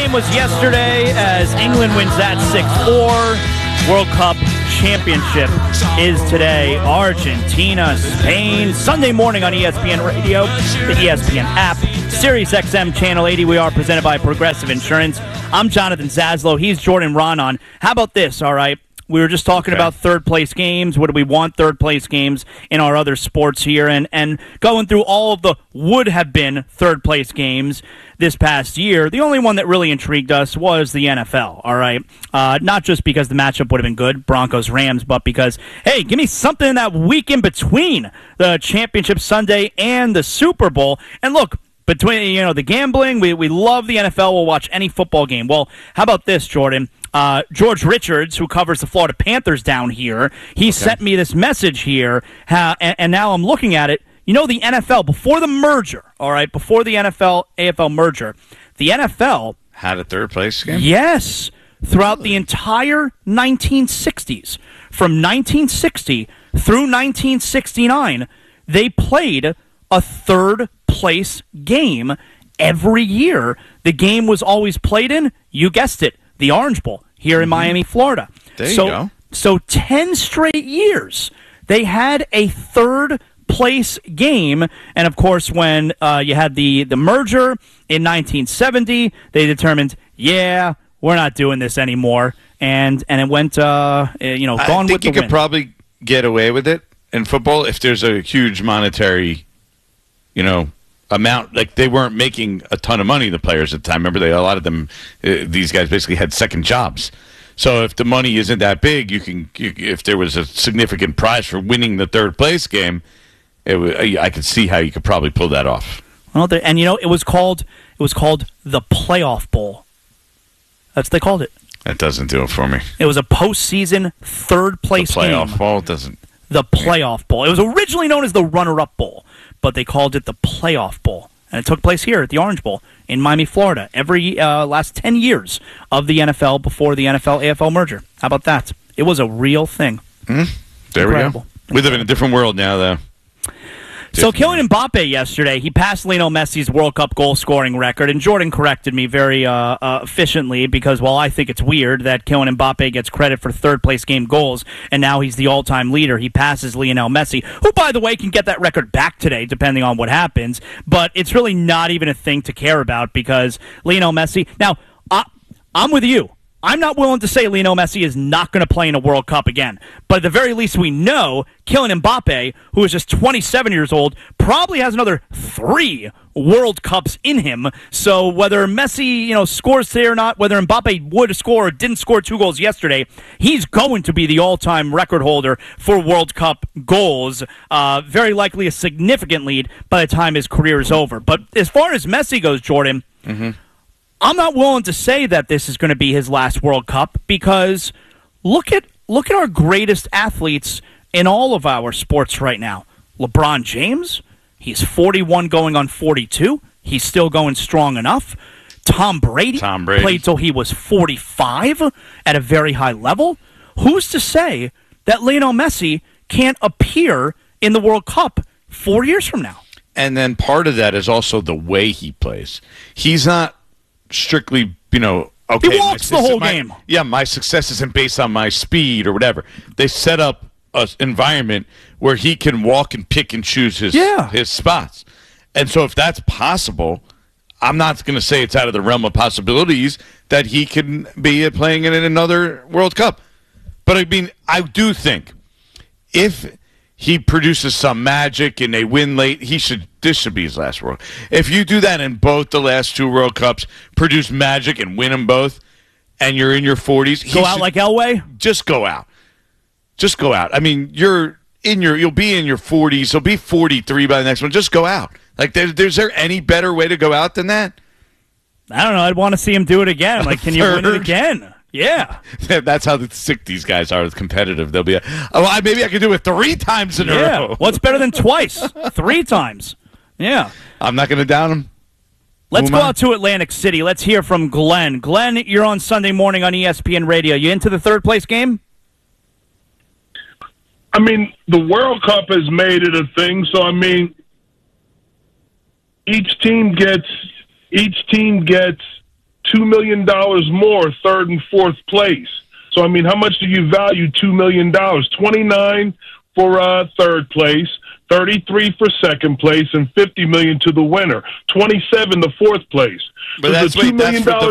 game was yesterday as England wins that 6-4. World Cup championship is today. Argentina, Spain. Sunday morning on ESPN Radio, the ESPN app, Sirius XM Channel 80. We are presented by Progressive Insurance. I'm Jonathan Zaslow. He's Jordan Ronan. How about this, all right? We were just talking about third-place games. What do we want third-place games in our other sports here? And going through all of the would-have-been third-place games this past year, the only one that really intrigued us was the NFL, all right? Not just because the matchup would have been good, Broncos-Rams, but because, hey, give me something in that week in between the Championship Sunday and the Super Bowl. And look, between the gambling, we love the NFL. We'll watch any football game. Well, how about this, Jordan? George Richards, who covers the Florida Panthers down here, he sent me this message here, and now I'm looking at it. The NFL, before the merger, all right, before the NFL-AFL merger, the NFL had a third-place game? Yes, throughout the entire 1960s. From 1960 through 1969, they played a third-place game every year. The game was always played in, you guessed it, the Orange Bowl here in Miami, Florida. There you go. So 10 straight years, they had a third-place game. And, of course, when you had the merger in 1970, they determined, we're not doing this anymore. And it went, gone with the wind. I think you could probably get away with it in football if there's a huge monetary, amount. Like, they weren't making a ton of money, the players at the time. Remember, a lot of them, these guys basically had second jobs. So if the money isn't that big, if there was a significant prize for winning the third place game, I could see how you could probably pull that off. Well, it was called the Playoff Bowl. That's what they called it. That doesn't do it for me. It was a postseason third place game. The Playoff Bowl doesn't. The Playoff Bowl. It was originally known as the Runner-Up Bowl, but they called it the Playoff Bowl. And it took place here at the Orange Bowl in Miami, Florida, every last 10 years of the NFL before the NFL-AFL merger. How about that? It was a real thing. There Incredible. We go. We live in a different world now, though. So Kylian Mbappe yesterday, he passed Lionel Messi's World Cup goal-scoring record, and Jordan corrected me very efficiently because, I think it's weird that Kylian Mbappe gets credit for third-place game goals, and now he's the all-time leader. He passes Lionel Messi, who, by the way, can get that record back today, depending on what happens, but it's really not even a thing to care about because Lionel Messi... Now, I'm with you. I'm not willing to say Lionel Messi is not going to play in a World Cup again. But at the very least, we know Kylian Mbappe, who is just 27 years old, probably has another 3 World Cups in him. So whether Messi, scores today or not, whether Mbappe would score or didn't score 2 goals yesterday, he's going to be the all-time record holder for World Cup goals. Very likely a significant lead by the time his career is over. But as far as Messi goes, Jordan... I'm not willing to say that this is going to be his last World Cup because look at our greatest athletes in all of our sports right now. LeBron James, he's 41 going on 42. He's still going strong enough. Tom Brady played till he was 45 at a very high level. Who's to say that Lionel Messi can't appear in the World Cup 4 years from now? And then part of that is also the way he plays. He's not strictly, okay. He walks the whole game. Yeah, my success isn't based on my speed or whatever. They set up an environment where he can walk and pick and choose his spots. And so if that's possible, I'm not going to say it's out of the realm of possibilities that he can be playing in another World Cup. But I do think if he produces some magic and they win late, this should be his last World Cup. If you do that in both the last 2 World Cups, produce magic and win them both, and you're in your 40s, go out like Elway? Just go out. Just go out. I mean, you'll be in your 40s. You'll be 43 by the next one. Just go out. Like, is there any better way to go out than that? I don't know. I'd want to see him do it again. Like, can you win it again? Yeah. That's how sick these guys are. It's competitive. They'll be maybe I could do it 3 times in a row. What's better than twice? 3 times. Yeah. I'm not going to down them. Let's go out to Atlantic City. Let's hear from Glenn. Glenn, you're on Sunday morning on ESPN Radio. You into the third place game? I mean, the World Cup has made it a thing. So, I mean, each team gets $2 million more third and fourth place. So, I mean, how much do you value $2 million? 29 for third place, 33 for second place, and $50 million to the winner. 27 the fourth place. But Does that's the $2 million